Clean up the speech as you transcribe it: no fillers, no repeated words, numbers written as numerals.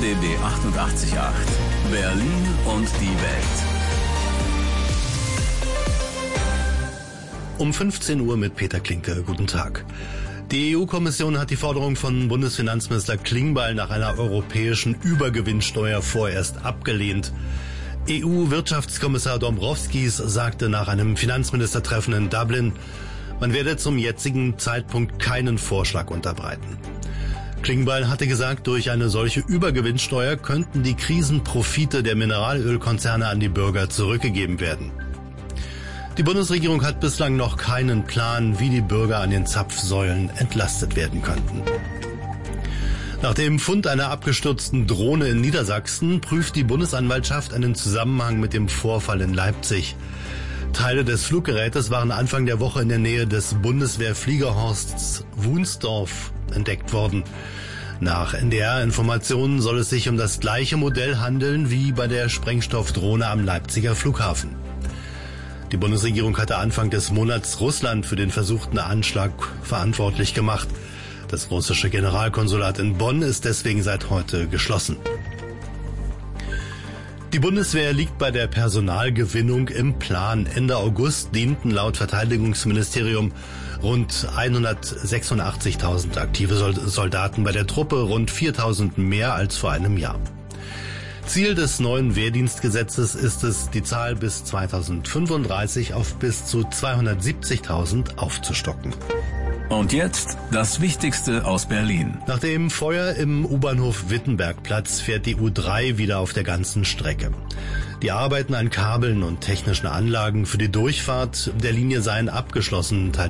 RBB 88.8 Berlin und die Welt. Um 15 Uhr mit Peter Klinke. Guten Tag. Die EU-Kommission hat die Forderung von Bundesfinanzminister Klingbeil nach einer europäischen Übergewinnsteuer vorerst abgelehnt. EU-Wirtschaftskommissar Dombrovskis sagte nach einem Finanzministertreffen in Dublin, man werde zum jetzigen Zeitpunkt keinen Vorschlag unterbreiten. Klingbeil hatte gesagt, durch eine solche Übergewinnsteuer könnten die Krisenprofite der Mineralölkonzerne an die Bürger zurückgegeben werden. Die Bundesregierung hat bislang noch keinen Plan, wie die Bürger an den Zapfsäulen entlastet werden könnten. Nach dem Fund einer abgestürzten Drohne in Niedersachsen prüft die Bundesanwaltschaft einen Zusammenhang mit dem Vorfall in Leipzig. Teile des Fluggerätes waren Anfang der Woche in der Nähe des Bundeswehrfliegerhorsts Wunsdorf entdeckt worden. Nach NDR-Informationen soll es sich um das gleiche Modell handeln wie bei der Sprengstoffdrohne am Leipziger Flughafen. Die Bundesregierung hatte Anfang des Monats Russland für den versuchten Anschlag verantwortlich gemacht. Das russische Generalkonsulat in Bonn ist deswegen seit heute geschlossen. Die Bundeswehr liegt bei der Personalgewinnung im Plan. Ende August dienten laut Verteidigungsministerium rund 186.000 aktive Soldaten bei der Truppe, rund 4.000 mehr als vor einem Jahr. Ziel des neuen Wehrdienstgesetzes ist es, die Zahl bis 2035 auf bis zu 270.000 aufzustocken. Und jetzt das Wichtigste aus Berlin. Nach dem Feuer im U-Bahnhof Wittenbergplatz fährt die U3 wieder auf der ganzen Strecke. Die Arbeiten an Kabeln und technischen Anlagen für die Durchfahrt der Linie seien abgeschlossen, teilte